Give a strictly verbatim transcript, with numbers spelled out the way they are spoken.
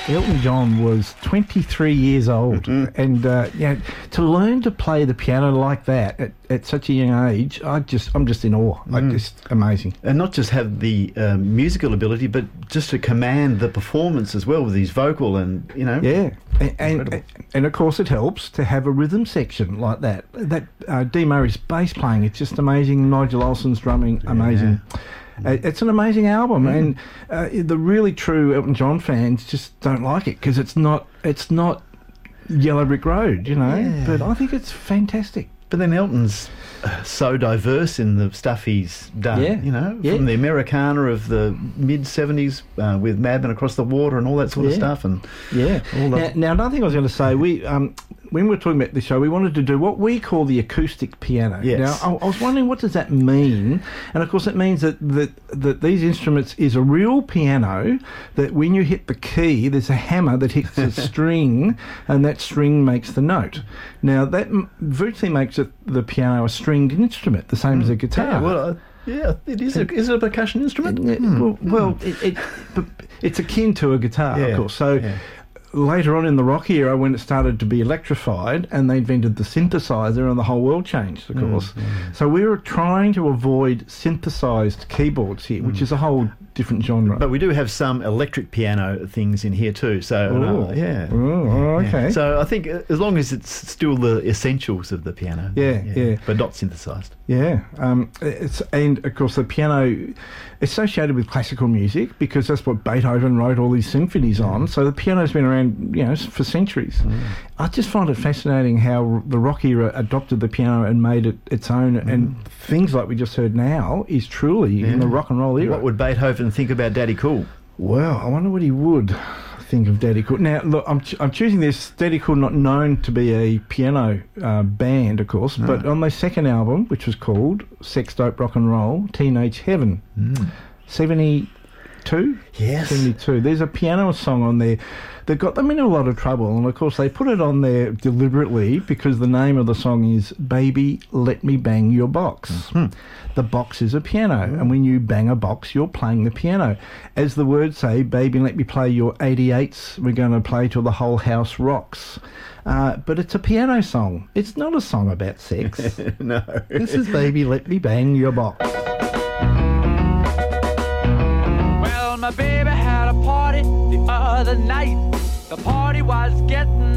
Elton John was twenty-three years old, mm-hmm. and uh, you know, to learn to play the piano like that at, at such a young age, I just, I'm just in awe. Mm. I just amazing, and not just have the um, musical ability, but just to command the performance as well with his vocal, and you know, yeah, and and, and of course it helps to have a rhythm section like that. That uh, Dee Murray's bass playing, it's just amazing. Nigel Olsson's drumming, yeah. amazing. Uh, it's an amazing album, mm. and uh, the really true Elton John fans just don't like it because it's not it's not Yellow Brick Road, you know. Yeah. But I think it's fantastic. But then Elton's uh, so diverse in the stuff he's done, yeah. you know, yeah. from the Americana of the mid seventies uh, with Madman Across the Water and all that sort yeah. of stuff. And yeah. All now, now, another thing I was going to say, we um, when we were talking about this show, we wanted to do what we call the acoustic piano. Yes. Now, I, I was wondering, what does that mean? And, of course, it means that, that, that these instruments is a real piano, that when you hit the key, there's a hammer that hits a string, and that string makes the note. Now, that m- virtually makes it, the piano a stringed instrument, the same mm. as a guitar. Yeah, well, uh, yeah, it is. A, is it a percussion instrument? It, mm. Well, well it, it, it's akin to a guitar, yeah. of course. So yeah. later on in the rock era, when it started to be electrified and they invented the synthesizer, and the whole world changed, of mm, course. mm. So we were trying to avoid synthesized keyboards here, which mm. is a whole different genre. But we do have some electric piano things in here too. So Ooh. uh, yeah. Oh, okay. Yeah. So I think as long as it's still the essentials of the piano. Yeah, yeah. yeah. But not synthesized. Yeah. Um, it's, and of course the piano associated with classical music, because that's what Beethoven wrote all these symphonies on. So the piano's been around, you know, for centuries. Mm. I just find it fascinating how the rock era adopted the piano and made it its own, mm. and things like we just heard now is truly yeah. in the rock and roll era. What would Beethoven think about Daddy Cool? Well, I wonder what he would think of Daddy Cool. Now, look, I'm ch- I'm choosing this. Daddy Cool, not known to be a piano uh, band, of course, no. but on their second album, which was called Sex, Dope, Rock and Roll, Teenage Heaven, mm. seventy-two? Yes. seventy-two. There's a piano song on there that got them in a lot of trouble, and of course they put it on there deliberately because the name of the song is Baby, Let Me Bang Your Box. Mm-hmm. The box is a piano, mm. and when you bang a box, you're playing the piano. As the words say, baby, let me play your eighty-eights. We're going to play till the whole house rocks. Uh, but it's a piano song. It's not a song about sex. No. This is Baby, Let Me Bang Your Box. Well, my baby had a party the other night. The party was getting